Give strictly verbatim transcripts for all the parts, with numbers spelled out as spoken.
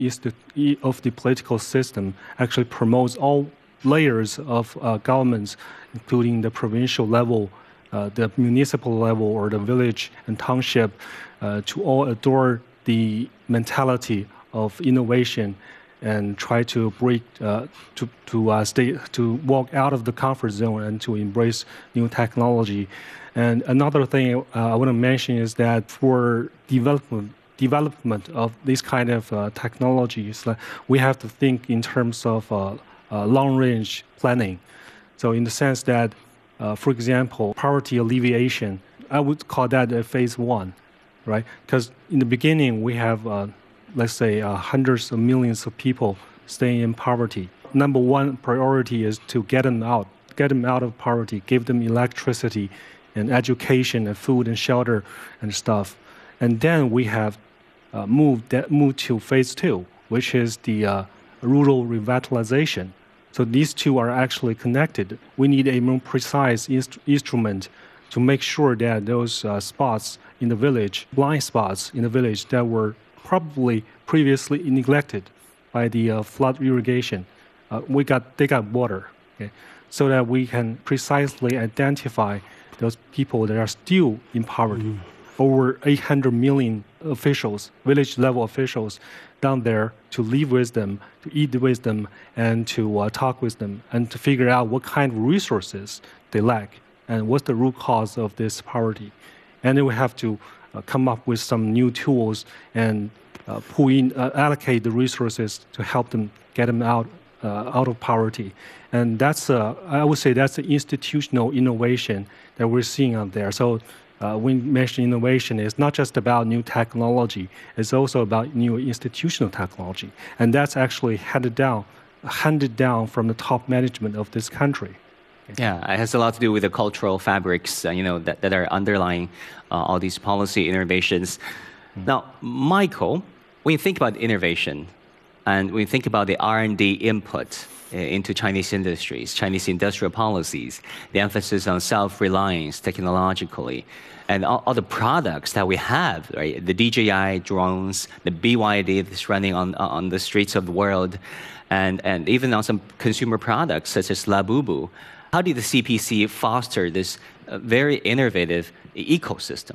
is the, of the political system actually promotes all layers of uh, governments, including the provincial level, uh, the municipal level, or the village and township, uh, to all adore the mentality of innovation and try to break, uh, to to uh, stay, to walk out of the comfort zone and to embrace new technology. And another thing uh, I want to mention is that for development development of this kind of uh, technologies, uh, we have to think in terms of uh, uh, long-range planning. So in the sense that, uh, for example, poverty alleviation, I would call that a phase one, right? Because in the beginning, we have, uh, let's say, uh, hundreds of millions of people staying in poverty. Number one priority is to get them out, get them out of poverty, give them electricity and education and food and shelter and stuff. And then we have uh, moved, that, moved to phase two, which is the uh, rural revitalization. So these two are actually connected. We need a more precise inst- instrument to make sure that those uh, spots in the village, blind spots in the village that were probably previously neglected by the uh, flood irrigation, uh, we got they got water, okay? So that we can precisely identify those people that are still in poverty. Mm. Over eight hundred million officials, village level officials down there to live with them, to eat with them, and to uh, talk with them, and to figure out what kind of resources they lack and what's the root cause of this poverty. And then we have to uh, come up with some new tools and uh, pull in, uh, allocate the resources to help them get them out uh, out of poverty. And that's, uh, I would say, that's the institutional innovation that we're seeing out there. So uh, when we mention innovation, it's not just about new technology, it's also about new institutional technology. And that's actually handed down, handed down from the top management of this country. Yeah, it has a lot to do with the cultural fabrics, uh, you know, that, that are underlying uh, all these policy innovations. Mm. Now, Michael, when you think about innovation, and when you think about the R and D input into Chinese industries, Chinese industrial policies, the emphasis on self-reliance technologically, and all, all the products that we have, right? The D J I drones, the B Y D that's running on on the streets of the world, and, and even on some consumer products such as Labubu. How did the C P C foster this uh, very innovative ecosystem?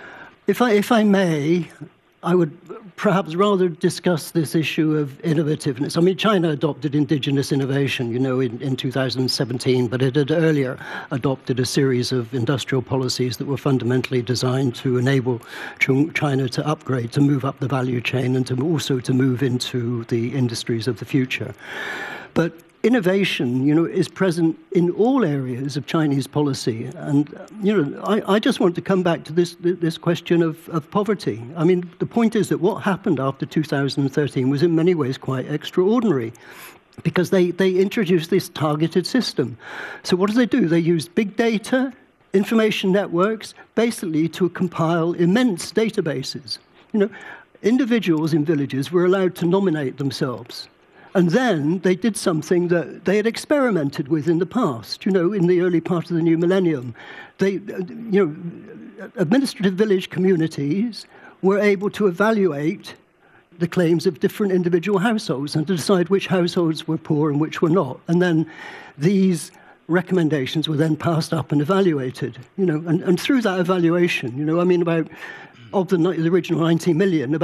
If I, if I may, I would perhaps rather discuss this issue of innovativeness. I mean, China adopted indigenous innovation, you know, in, in two thousand seventeen, but it had earlier adopted a series of industrial policies that were fundamentally designed to enable China to upgrade, to move up the value chain, and to also to move into the industries of the future. But innovation, you know, is present in all areas of Chinese policy. And, you know, I, I just want to come back to this this question of, of poverty. I mean, the point is that what happened after two thousand thirteen was in many ways quite extraordinary, because they, they introduced this targeted system. So what do they do? They use big data, information networks, basically to compile immense databases. You know, individuals in villages were allowed to nominate themselves. And then they did something that they had experimented with in the past, you know, in the early part of the new millennium. They, you know, administrative village communities were able to evaluate the claims of different individual households and to decide which households were poor and which were not. And then these recommendations were then passed up and evaluated, you know, and, and through that evaluation, you know, I mean, about, of the, the original ninety million, about